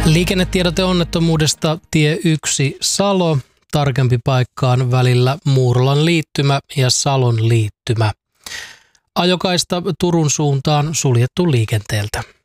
Liikennetiedote onnettomuudesta tie 1 Salo, tarkempi paikkaan välillä Muurolan liittymä ja Salon liittymä. Ajokaista Turun suuntaan suljettu liikenteeltä.